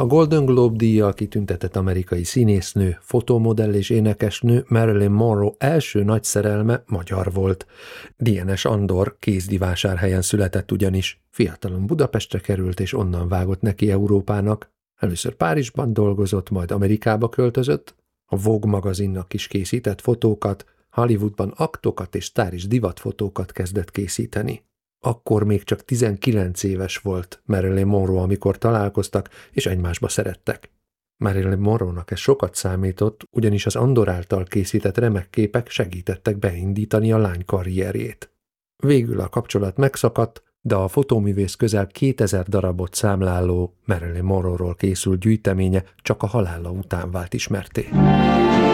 A Golden Globe-díjjal kitüntetett amerikai színésznő, fotómodell és énekesnő Marilyn Monroe első nagy szerelme magyar volt. DNS Andor Kézdivásárhelyen született ugyanis. Fiatalon Budapestre került és onnan vágott neki Európának. Először Párizsban dolgozott, majd Amerikába költözött. A Vogue magazinnak is készített fotókat, Hollywoodban aktokat és sztáris divatfotókat kezdett készíteni. Akkor még csak 19 éves volt Marilyn Monroe, amikor találkoztak, és egymásba szerettek. Marilyn Monroe-nak ez sokat számított, ugyanis az Andor által készített remek képek segítettek beindítani a lány karrierjét. Végül a kapcsolat megszakadt, de a fotóművész közel 2000 darabot számláló Marilyn Monroe-ról készült gyűjteménye csak a halála után vált ismertté.